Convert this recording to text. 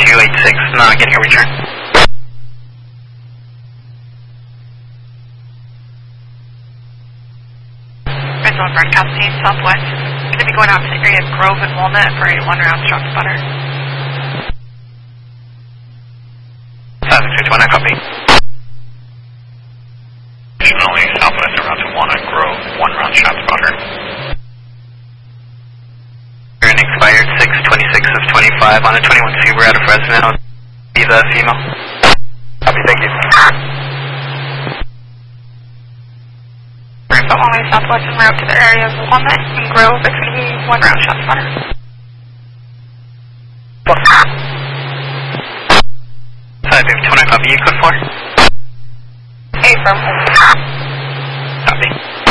286, not getting a return. Rizzo broadcasting southwest. Going to be going out to the area of Grove and Walnut for a 1 round shot spotter. 561, I copy. Additionally, southwest around to Walnut Grove, 1 round shot spotter. You're an expired 626 of 25 on a 21 Subaru out of Fresno. Be the female. Copy, thank you. Rizzo only southwest en route to the area of Walnut and Grove. It's going to be 1 round shot spotter. When I copy you, code 4. A from. Copy.